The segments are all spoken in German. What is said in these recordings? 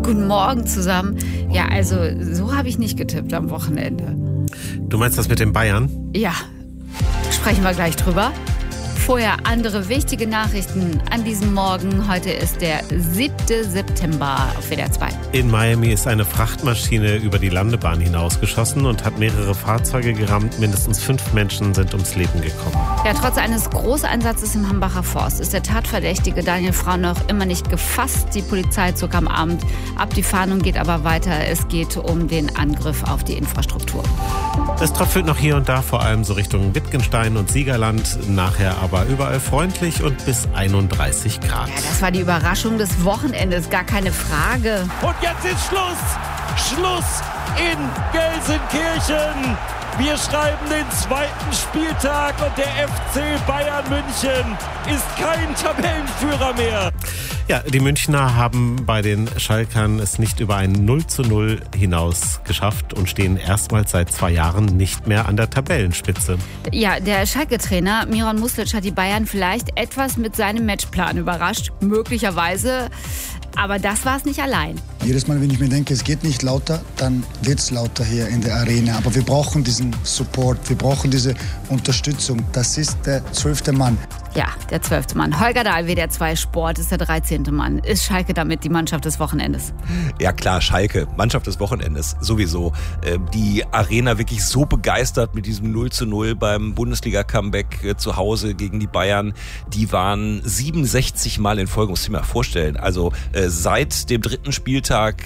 Guten Morgen zusammen. Ja, also so habe ich nicht getippt am Wochenende. Du meinst das mit den Bayern? Ja, sprechen wir gleich drüber. Vorher andere wichtige Nachrichten an diesem Morgen. Heute ist der 7. September auf WDR 2. In Miami ist eine Frachtmaschine über die Landebahn hinausgeschossen und hat mehrere Fahrzeuge gerammt. Mindestens 5 Menschen sind ums Leben gekommen. Ja, trotz eines Großeinsatzes im Hambacher Forst ist der Tatverdächtige Daniel Frau noch immer nicht gefasst. Die Polizei zog am Abend ab. Die Fahndung geht aber weiter. Es geht um den Angriff auf die Infrastruktur. Es tröpfelt noch hier und da, vor allem so Richtung Wittgenstein und Siegerland. Nachher aber überall freundlich und bis 31 Grad. Ja, das war die Überraschung des Wochenendes, gar keine Frage. Und jetzt ist Schluss! Schluss in Gelsenkirchen! Wir schreiben den 2. Spieltag und der FC Bayern München ist kein Tabellenführer mehr. Ja, die Münchner haben bei den Schalkern es nicht über ein 0:0 hinaus geschafft und stehen erstmals seit 2 Jahren nicht mehr an der Tabellenspitze. Ja, der Schalke-Trainer Miron Muslic hat die Bayern vielleicht etwas mit seinem Matchplan überrascht, möglicherweise. Aber das war es nicht allein. Jedes Mal, wenn ich mir denke, es geht nicht lauter, dann wird es lauter hier in der Arena. Aber wir brauchen diesen Support, wir brauchen diese Unterstützung. Das ist der 12. Mann. Ja, der 12. Mann. Holger Dahl, WDR 2 Sport, ist der 13. Mann. Ist Schalke damit die Mannschaft des Wochenendes? Ja klar, Schalke, Mannschaft des Wochenendes, sowieso. Die Arena wirklich so begeistert mit diesem 0:0 beim Bundesliga-Comeback zu Hause gegen die Bayern. Die waren 67 Mal in Folge, muss ich mir mal vorstellen. Also seit dem 3. Spieltag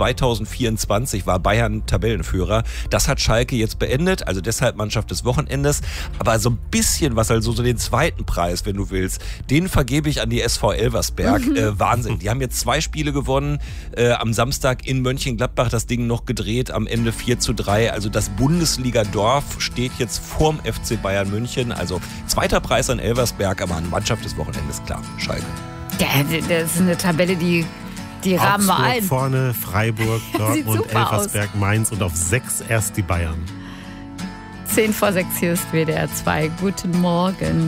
2024 war Bayern Tabellenführer. Das hat Schalke jetzt beendet, also deshalb Mannschaft des Wochenendes. Aber so ein bisschen, was also so den zweiten Preis, wenn du willst, den vergebe ich an die SV Elversberg. Wahnsinn. Die haben jetzt 2 Spiele gewonnen. Am Samstag in Mönchengladbach das Ding noch gedreht, am Ende 4:3. Also das Bundesliga-Dorf steht jetzt vorm FC Bayern München. Also 2. Preis an Elversberg, aber an Mannschaft des Wochenendes, klar, Schalke. Ja, das ist eine Tabelle, die rahmen wir ein. Vorne, Freiburg, Dortmund, Elversberg, aus. Mainz und auf 6 erst die Bayern. 10 vor 6, hier ist WDR 2. Guten Morgen.